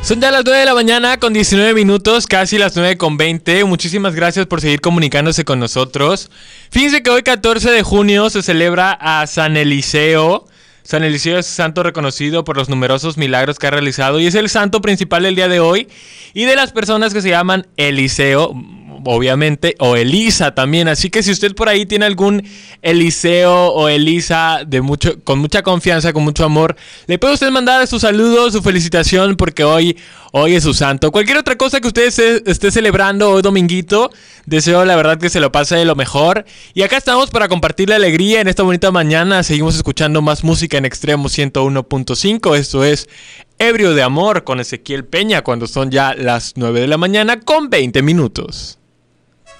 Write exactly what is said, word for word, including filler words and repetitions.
Son ya las nueve de la mañana con diecinueve minutos, casi las nueve con veinte. Muchísimas gracias por seguir comunicándose con nosotros. Fíjense que hoy catorce de junio se celebra a San Eliseo. San Eliseo es santo reconocido por los numerosos milagros que ha realizado y es el santo principal del día de hoy. Y de las personas que se llaman Eliseo, obviamente, o Elisa también. Así que si usted por ahí tiene algún Eliseo o Elisa de mucho, con mucha confianza, con mucho amor, le puede usted mandar su saludo, su felicitación, porque hoy, hoy es su santo. Cualquier otra cosa que usted esté, esté celebrando hoy dominguito, deseo la verdad que se lo pase de lo mejor. Y acá estamos para compartir la alegría en esta bonita mañana. Seguimos escuchando más música en Extremo ciento uno punto cinco. Esto es Ebrio de Amor con Ezequiel Peña, cuando son ya las nueve de la mañana con veinte minutos.